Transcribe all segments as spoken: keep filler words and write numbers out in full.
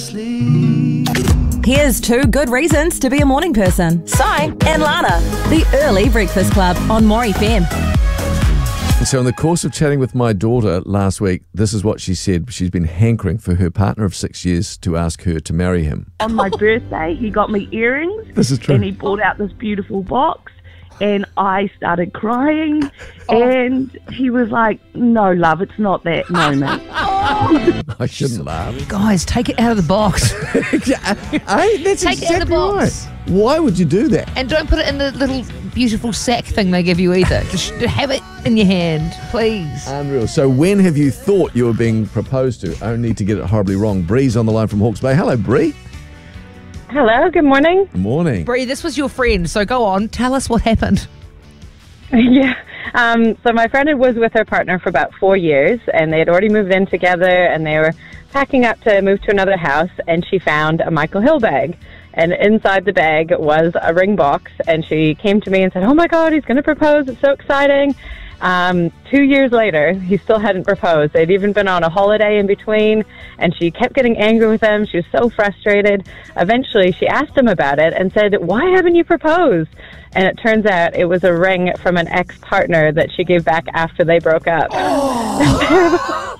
sleep. Here's two good reasons to be a morning person. Sai and Lana. The Early Breakfast Club on More F M. So in the course of chatting with my daughter last week, this is what she said. She's been hankering for her partner of six years to ask her to marry him. On my birthday, he got me earrings. This is true. And he pulled out this beautiful box. And I started crying. And he was like, no, love, it's not that moment. I shouldn't laugh. Guys, take it out of the box. Hey, that's Take it out of exactly the box. right. Why would you do that? And don't put it in the little beautiful sack thing they give you either. Just have it in your hand, please. Unreal. So when have you thought you were being proposed to, only to get it horribly wrong? Bree's on the line from Hawke's Bay. Hello, Bree. Hello, good morning. Morning. Bree, this was your friend, so go on. Tell us what happened. Yeah, um, so my friend was with her partner for about four years, and they had already moved in together, and they were packing up to move to another house, and she found a Michael Hill bag. And inside the bag was a ring box, and she came to me and said, oh my God, he's going to propose, it's so exciting. Um, two years later, he still hadn't proposed. They'd even been on a holiday in between, and she kept getting angry with him. She was so frustrated. Eventually, she asked him about it and said, why haven't you proposed? And it turns out it was a ring from an ex-partner that she gave back after they broke up. Oh,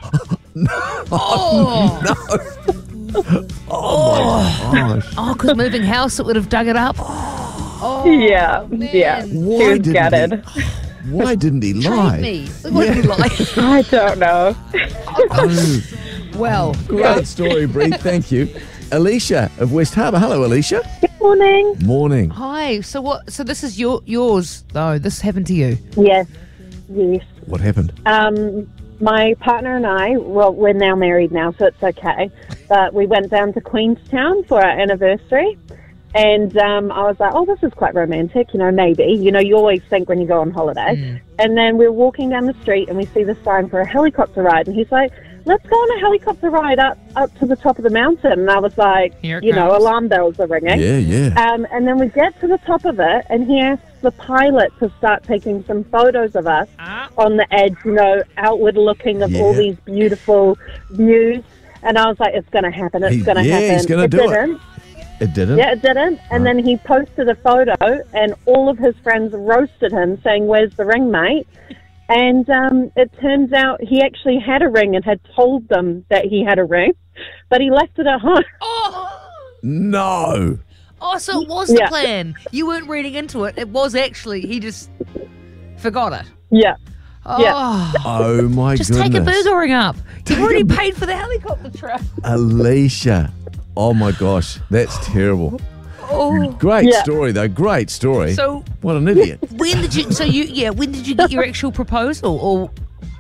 Oh, no. Oh, my gosh. oh, because moving house, it would have dug it up. Oh, yeah, man. yeah. She Why was didn't gutted. he? Why didn't he lie? Trade me. What did he like? I don't know. Oh, Well, great story, Bree. Thank you. Alicia of West Harbour. Hello, Alicia. Good morning. Morning. hi. So what? So this is your yours, though. This happened to you. Yes, yes. What happened? Um, my partner and I, well, we're now married now, so it's okay. But we went down to Queenstown for our anniversary. And um, I was like, oh, this is quite romantic, you know, maybe. You know, you always think when you go on holiday. Mm. And then we're walking down the street and we see the sign for a helicopter ride. And he's like, let's go on a helicopter ride up, up to the top of the mountain. And I was like, Here it you know, comes. alarm bells are ringing. Yeah, yeah. Um, and then we get to the top of it, and he asks the pilot to start taking some photos of us Ah. on the edge, you know, outward looking of all Yeah. these beautiful views. And I was like, it's going to happen, it's He- going to yeah, happen. he's gonna it do it. didn't. It didn't? Yeah, it didn't. And then he posted a photo, and all of his friends roasted him, saying, where's the ring, mate? And um, it turns out he actually had a ring and had told them that he had a ring, but he left it at home. Oh, No. oh. So it was the Yeah. plan. You weren't reading into it. It was actually he just forgot it. Yeah. Oh. Yeah. Oh, my Just goodness. take a burger ring up. You've already paid for the helicopter trip. Alicia. Oh, my gosh. That's terrible. Oh. Great Yeah. story, though. Great story. So What an idiot. when did you? So you yeah. When did you get your actual proposal? Or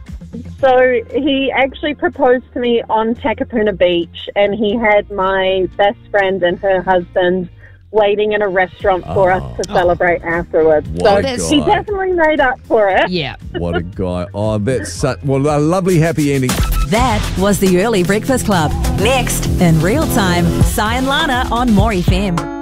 So he actually proposed to me on Takapuna Beach, and he had my best friend and her husband waiting in a restaurant for us to celebrate afterwards. What so a That's- he guy. definitely made up for it. yeah. What a guy. Oh, that's such, well, a lovely happy ending. That was the Early Breakfast Club. Next, in real time, Sai and Lana on More F M.